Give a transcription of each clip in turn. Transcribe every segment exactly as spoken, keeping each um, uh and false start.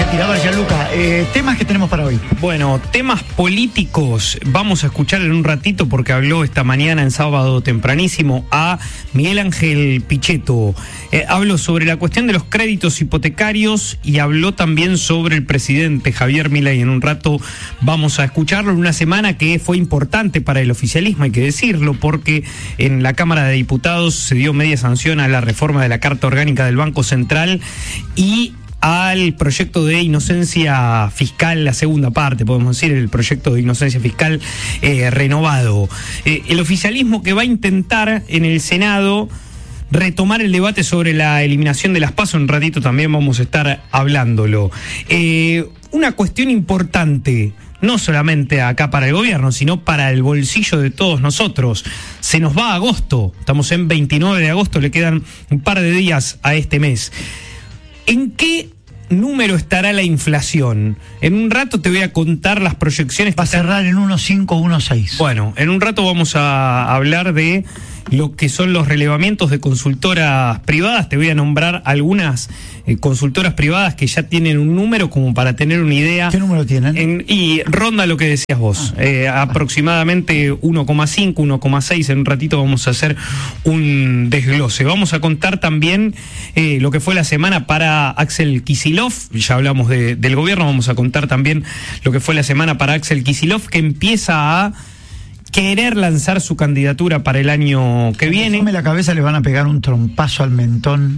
que tiraba Gianluca. Eh, temas que tenemos para hoy. Bueno, temas políticos vamos a escuchar en un ratito porque habló esta mañana en sábado tempranísimo a Miguel Ángel Pichetto. Eh, habló sobre la cuestión de los créditos hipotecarios y habló también sobre el presidente Javier Milei. En un rato vamos a escucharlo en una semana que fue importante para el oficialismo, hay que decirlo, porque en la Cámara de Diputados se dio media sanción a la reforma de la Carta Orgánica del Banco Central y al proyecto de inocencia fiscal, la segunda parte, podemos decir, el proyecto de inocencia fiscal eh, renovado. Eh, el oficialismo que va a intentar en el Senado retomar el debate sobre la eliminación de las PASO, en un ratito también vamos a estar hablándolo. Eh, una cuestión importante, no solamente acá para el gobierno, sino para el bolsillo de todos nosotros. Se nos va agosto, estamos en veintinueve de agosto, le quedan un par de días a este mes. ¿En qué número estará la inflación? En un rato te voy a contar las proyecciones. Va a cerrar en uno coma cinco, uno coma seis. Bueno, en un rato vamos a hablar de lo que son los relevamientos de consultoras privadas. Te voy a nombrar algunas eh, consultoras privadas que ya tienen un número como para tener una idea. ¿Qué número tienen? En, y ronda lo que decías vos, ah, eh, ah, aproximadamente uno coma cinco, uno coma seis. En un ratito vamos a hacer un desglose. Vamos a contar también eh, lo que fue la semana para Axel Kicillof. Ya hablamos de, del gobierno, vamos a contar también lo que fue la semana para Axel Kicillof, que empieza a querer lanzar su candidatura para el año que viene. Cuando la cabeza le van a pegar un trompazo al mentón.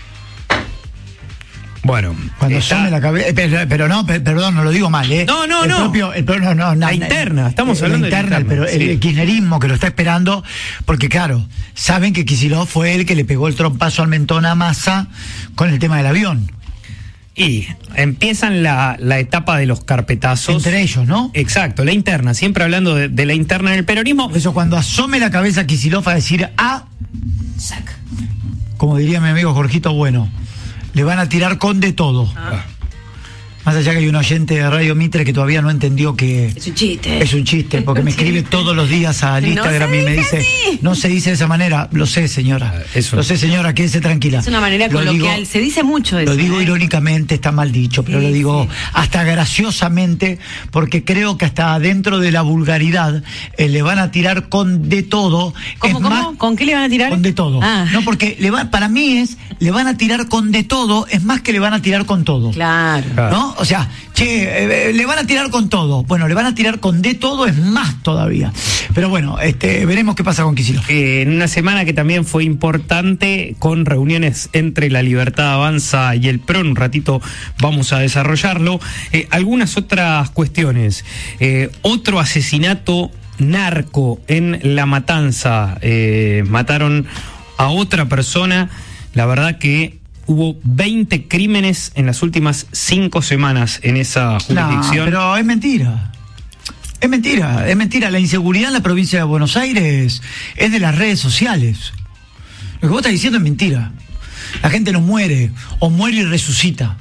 Bueno, cuando está... asome la cabeza, pero, pero no, per, perdón, no lo digo mal, ¿eh? No, no, el no. Propio, el, no, no. La interna, estamos eh, hablando la interna, de la interna. Pero sí. El kirchnerismo que lo está esperando, porque claro, saben que Kicillof fue el que le pegó el trompazo al mentón a Massa con el tema del avión. Y empiezan la, la etapa de los carpetazos. Entre ellos, ¿no? Exacto, la interna, siempre hablando de, de la interna en el peronismo. Por eso cuando asome la cabeza Kicillof a decir A, sac, como diría mi amigo Jorgito Bueno, le van a tirar con de todo. Ah. Más allá que hay un oyente de Radio Mitre que todavía no entendió que... Es un chiste. Es un chiste, porque me escribe todos los días al Instagram no y me dice, así. No se dice de esa manera. Lo sé, señora. Eso. Lo sé, señora, quédese tranquila. Es una manera lo coloquial, digo, se dice mucho eso. Lo digo ¿eh? irónicamente, está mal dicho, pero sí, lo digo sí. hasta graciosamente, porque creo que hasta dentro de la vulgaridad eh, le van a tirar con de todo. ¿Cómo, es cómo? Más, ¿Con qué le van a tirar? Con de todo. Ah. No, porque le va, para mí es, le van a tirar con de todo, es más que le van a tirar con todo. Claro. ¿No? O sea, che, Eh, le van a tirar con todo. Bueno, le van a tirar con de todo, es más todavía. Pero bueno, este, veremos qué pasa con Kicillof. Eh, en una semana que también fue importante, con reuniones entre La Libertad Avanza y el P R O, en un ratito vamos a desarrollarlo. Eh, algunas otras cuestiones. Eh, otro asesinato narco en La Matanza. Eh, mataron a otra persona. La verdad que hubo veinte crímenes en las últimas cinco semanas en esa jurisdicción. No, pero es mentira. Es mentira, es mentira. La inseguridad en la provincia de Buenos Aires es de las redes sociales. Lo que vos estás diciendo es mentira. La gente no muere, o muere y resucita.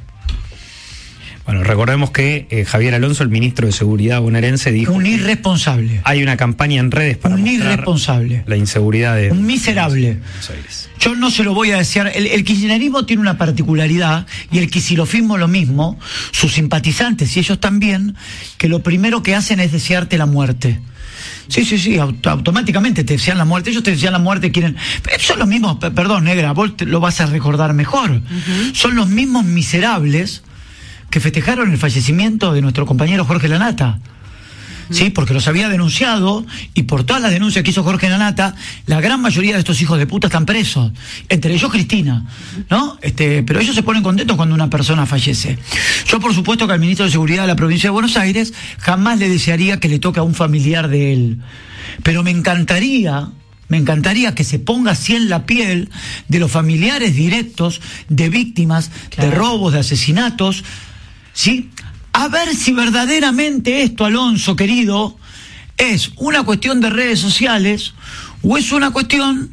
Bueno, recordemos que eh, Javier Alonso, el ministro de Seguridad bonaerense, dijo... Un irresponsable. Hay una campaña en redes para Un mostrar irresponsable. La inseguridad de... Un miserable. Yo no se lo voy a desear. El, el kirchnerismo tiene una particularidad, y el kicilofismo lo mismo, sus simpatizantes y ellos también, que lo primero que hacen es desearte la muerte. Sí, sí, sí, auto, automáticamente te desean la muerte. Ellos te desean la muerte, quieren... Son los mismos, perdón, negra, vos te lo vas a recordar mejor. Uh-huh. Son los mismos miserables que festejaron el fallecimiento de nuestro compañero Jorge Lanata. Sí, porque los había denunciado, y por todas las denuncias que hizo Jorge Lanata, la gran mayoría de estos hijos de puta están presos, entre ellos Cristina, ¿no? Este, pero ellos se ponen contentos cuando una persona fallece. Yo, por supuesto, que al ministro de Seguridad de la provincia de Buenos Aires jamás le desearía que le toque a un familiar de él, pero me encantaría Me encantaría que se ponga así en la piel de los familiares directos de víctimas, claro, de robos, de asesinatos, ¿sí? A ver si verdaderamente esto, Alonso, querido, es una cuestión de redes sociales o es una cuestión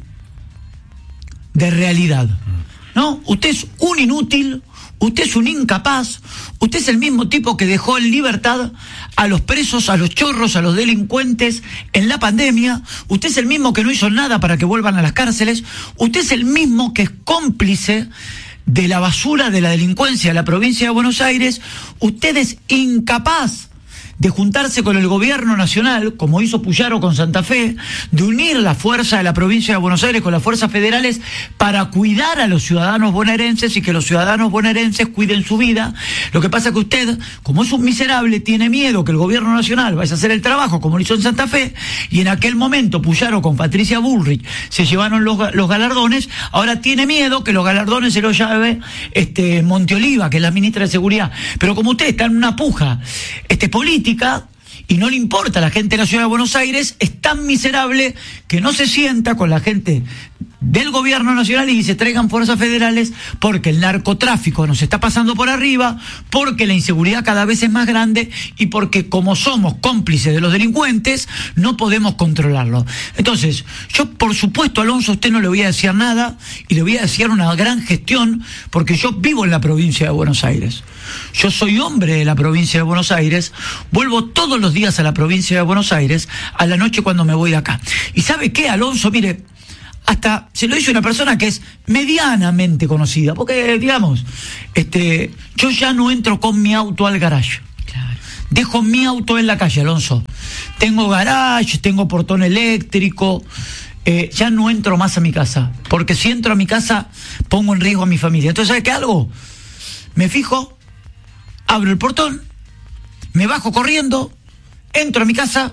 de realidad, ¿no? Usted es un inútil, usted es un incapaz, usted es el mismo tipo que dejó en libertad a los presos, a los chorros, a los delincuentes en la pandemia, usted es el mismo que no hizo nada para que vuelvan a las cárceles, usted es el mismo que es cómplice de la basura de la delincuencia de la provincia de Buenos Aires, usted es incapaz de juntarse con el gobierno nacional, como hizo Puyaro con Santa Fe, de unir la fuerza de la provincia de Buenos Aires con las fuerzas federales para cuidar a los ciudadanos bonaerenses y que los ciudadanos bonaerenses cuiden su vida. Lo que pasa es que usted, como es un miserable, tiene miedo que el gobierno nacional vaya a hacer el trabajo como lo hizo en Santa Fe, y en aquel momento Puyaro con Patricia Bullrich se llevaron los, los galardones. Ahora tiene miedo que los galardones se los lleve este, Monteoliva, que es la ministra de Seguridad. Pero como usted está en una puja este, política, y no le importa a la gente de la ciudad de Buenos Aires, es tan miserable que no se sienta con la gente del gobierno nacional y dice traigan fuerzas federales porque el narcotráfico nos está pasando por arriba, porque la inseguridad cada vez es más grande y porque como somos cómplices de los delincuentes no podemos controlarlo. Entonces, yo por supuesto, Alonso, a usted no le voy a decir nada y le voy a decir una gran gestión porque yo vivo en la provincia de Buenos Aires. Yo soy hombre de la provincia de Buenos Aires, vuelvo todos los días a la provincia de Buenos Aires a la noche cuando me voy de acá. ¿Y sabe qué, Alonso? Mire, hasta se lo dice una persona que es medianamente conocida, porque, digamos, este, yo ya no entro con mi auto al garage. Claro. Dejo mi auto en la calle, Alonso. Tengo garage, tengo portón eléctrico, eh, ya no entro más a mi casa, porque si entro a mi casa pongo en riesgo a mi familia. Entonces, ¿sabe qué hago? Me fijo, abro el portón, me bajo corriendo, entro a mi casa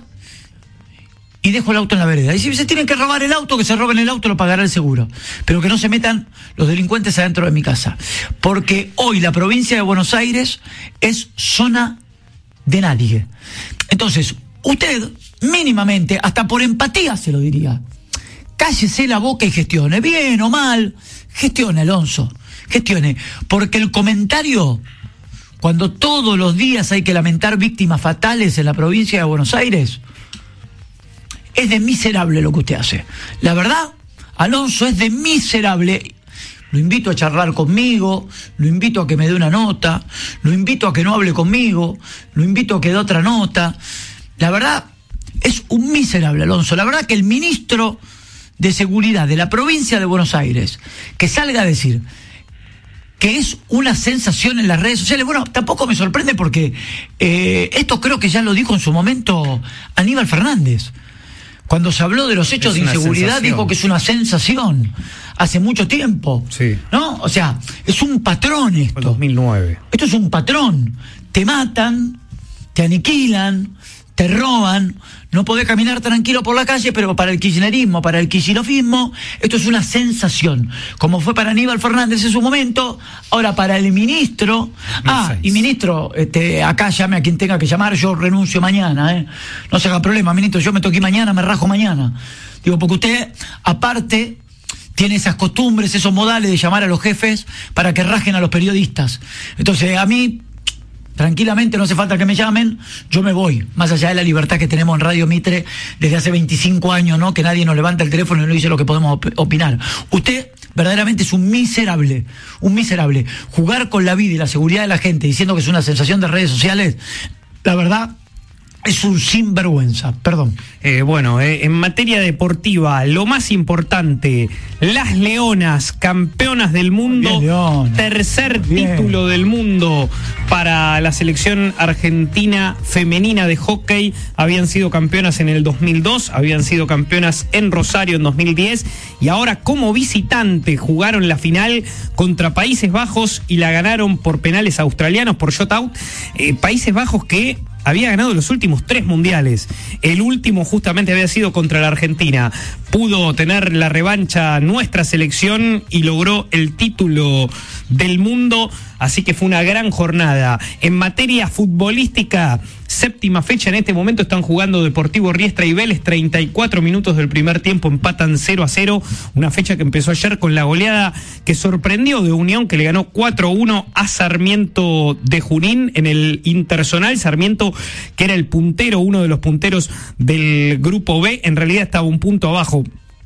y dejo el auto en la vereda. Y si se tienen que robar el auto, que se roben el auto, lo pagará el seguro. Pero que no se metan los delincuentes adentro de mi casa. Porque hoy la provincia de Buenos Aires es zona de nadie. Entonces, usted mínimamente, hasta por empatía se lo diría, cállese la boca y gestione. Bien o mal, gestione, Alonso. Gestione. Porque el comentario, cuando todos los días hay que lamentar víctimas fatales en la provincia de Buenos Aires, es de miserable lo que usted hace. La verdad, Alonso, es de miserable. Lo invito a charlar conmigo, lo invito a que me dé una nota, lo invito a que no hable conmigo, lo invito a que dé otra nota. La verdad, es un miserable, Alonso. La verdad que el ministro de Seguridad de la provincia de Buenos Aires, que salga a decir que es una sensación en las redes sociales, bueno, tampoco me sorprende porque eh, esto creo que ya lo dijo en su momento Aníbal Fernández. Cuando se habló de los hechos de inseguridad, sensación. Dijo que es una sensación. Hace mucho tiempo. Sí. ¿No? O sea, es un patrón esto. dos mil nueve. Esto es un patrón. Te matan, te aniquilan, te roban. No podés caminar tranquilo por la calle, pero para el kirchnerismo, para el kirchnerismo, esto es una sensación. Como fue para Aníbal Fernández en su momento, ahora para el ministro. Ah, y ministro, este, acá llame a quien tenga que llamar, yo renuncio mañana, ¿eh? No se haga problema, ministro, yo me toqué mañana, me rajo mañana. Digo, porque usted, aparte, tiene esas costumbres, esos modales de llamar a los jefes para que rajen a los periodistas. Entonces, a mí, tranquilamente, no hace falta que me llamen, yo me voy, más allá de la libertad que tenemos en Radio Mitre desde hace veinticinco años, ¿no? Que nadie nos levanta el teléfono y nos dice lo que podemos op- opinar. Usted verdaderamente es un miserable, un miserable. Jugar con la vida y la seguridad de la gente diciendo que es una sensación de redes sociales, la verdad, es un sinvergüenza, perdón. Eh, bueno, eh, en materia deportiva, lo más importante, las Leonas, campeonas del mundo, Bien, Leona. tercer Bien. título del mundo para la selección argentina femenina de hockey. Habían sido campeonas en el dos mil dos, habían sido campeonas en Rosario en dos mil diez y ahora como visitante jugaron la final contra Países Bajos y la ganaron por penales australianos, por shutout. Eh, Países Bajos que había ganado los últimos tres mundiales. El último justamente había sido contra la Argentina. Pudo tener la revancha nuestra selección y logró el título del mundo. Así que fue una gran jornada. En materia futbolística, séptima fecha en este momento están jugando Deportivo Riestra y Vélez. treinta y cuatro minutos del primer tiempo, empatan cero a cero. Una fecha que empezó ayer con la goleada que sorprendió de Unión, que le ganó cuatro a uno a Sarmiento de Junín en el Interzonal. Sarmiento, que era el puntero, uno de los punteros del grupo B, en realidad estaba un punto abajo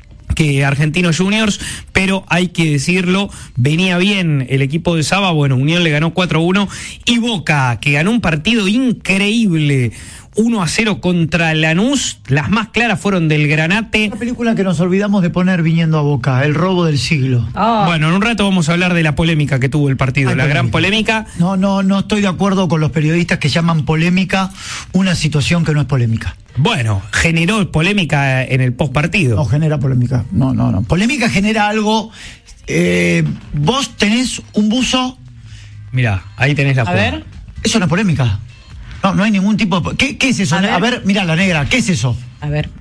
que Argentinos Juniors, pero hay que decirlo, venía bien el equipo de Saba. Bueno, Unión le ganó cuatro a uno y Boca, que ganó un partido increíble, uno a cero contra Lanús. Las más claras fueron del Granate. Una película que nos olvidamos de poner viniendo a Boca, El robo del siglo. Oh. Bueno, en un rato vamos a hablar de la polémica que tuvo el partido, Hay la polémica. gran polémica. No, no, no estoy de acuerdo con los periodistas que llaman polémica una situación que no es polémica. Bueno, generó polémica en el postpartido. No genera polémica, no, no, no. Polémica genera algo. Eh, vos tenés un buzo. Mirá, ahí tenés la A jugada. ver. Eso no es polémica. No, no hay ningún tipo de... ¿Qué, qué es eso? A ver, a ver mirá, la negra, ¿qué es eso? A ver.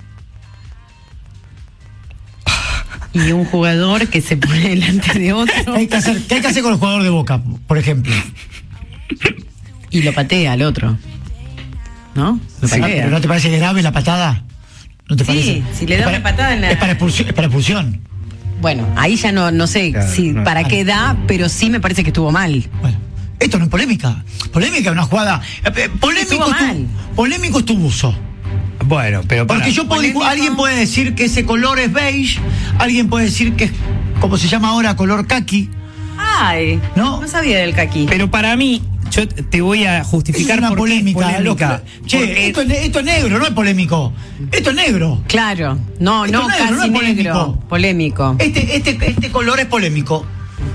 Y un jugador que se pone delante de otro. ¿Qué hay que hacer, ¿qué hay que hacer con el jugador de Boca, por ejemplo? Y lo patea al otro. ¿No? Lo Sí, patea. ¿pero no te parece grave la patada? ¿No te Sí, parece? si le da Es una patada en la- Es para expulsión. Es para expulsión. Bueno, ahí ya no, no sé Claro, si no. para qué da, pero sí me parece que estuvo mal. Bueno, esto no es polémica. Polémica es una jugada... eh, eh, Polémico Estuvo es, tu, mal. polémico es tu buzo. Bueno, pero para. Porque yo puedo, Polémico. alguien puede decir que ese color es beige, alguien puede decir que es, como se llama ahora, color kaki. Ay, No. no sabía del caqui. Pero para mí, yo te voy a justificar Es una por qué es polémica. polémica. loco. Che, Porque- esto, es, esto es negro, no es polémico. Esto es negro. Claro, no, Esto no, es negro, casi no es polémico. negro. Polémico. Este, este, este color es polémico.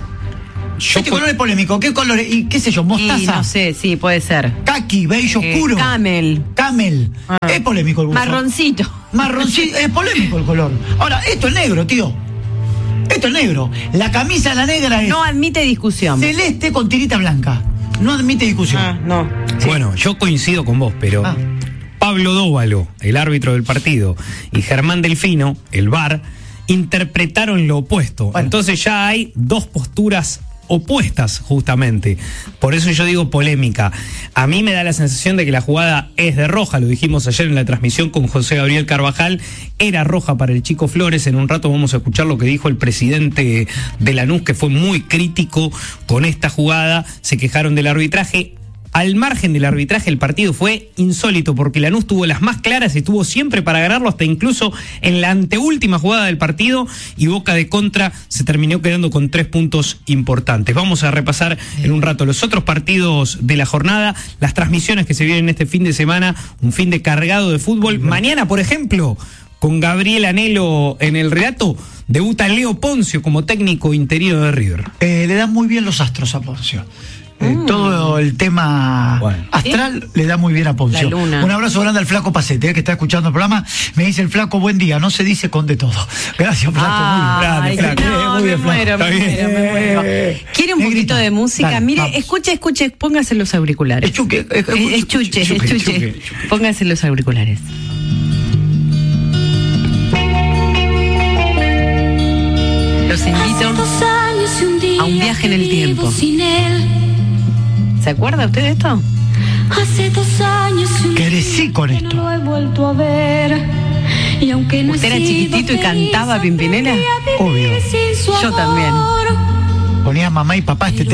Yo este po- color es polémico. ¿Qué color es? ¿Y qué sé yo? Y Mostaza. no sé, sí, puede ser. Kaki, beige Eh, oscuro. camel. Camel. Ah. Es polémico el buzo. Marroncito. Marroncito. Es polémico el color. Ahora, esto es negro, tío. Esto es negro. La camisa, la negra es No admite discusión. celeste con tirita blanca. No admite discusión. Ah, no. Bueno, yo coincido con vos, pero Ah. Pablo Dóvalo, el árbitro del partido, y Germán Delfino, el V A R, interpretaron lo opuesto. Bueno. Entonces ya hay dos posturas opuestas, justamente. Por eso yo digo polémica. A mí me da la sensación de que la jugada es de roja, lo dijimos ayer en la transmisión con José Gabriel Carvajal, era roja para el Chico Flores. En un rato vamos a escuchar lo que dijo el presidente de Lanús, que fue muy crítico con esta jugada, se quejaron del arbitraje. Al margen del arbitraje, el partido fue insólito porque Lanús tuvo las más claras y estuvo siempre para ganarlo, hasta incluso en la anteúltima jugada del partido, y Boca de contra se terminó quedando con tres puntos importantes. Vamos a repasar en un rato los otros partidos de la jornada, las transmisiones que se vienen este fin de semana, un fin de cargado de fútbol. Mañana, por ejemplo, con Gabriel Anhelo en el relato, debuta Leo Poncio como técnico interino de River. Eh, le dan muy bien los astros a Poncio. Eh, Mm. Todo el tema Bueno. astral le da muy bien a Poncio. La luna. Un abrazo grande al Flaco Pacete, eh, que está escuchando el programa. Me dice el Flaco, buen día, no se dice con de todo. Gracias, Flaco. Ay, muy bien. grande, no, Eh, muy me bien, Flaco. muero, me Está bien. muero, me muero. ¿Quiere un Negrita, poquito de música? dale, Mire, vamos. escuche, escuche, póngase los auriculares. Es chuque, es- es- Es, es chuche, es chuque, chuche. chuque, chuque. Póngase los auriculares. Los invito a un viaje en el tiempo. ¿Se acuerda usted de esto? Hace dos años y un Crecí día con que esto. no lo he vuelto a ver. Y aunque no he ¿Usted era sido chiquitito y feliz, cantaba Pimpinela? aprendí a vivir Obvio. sin su Yo también. amor. Ponía mamá y papá este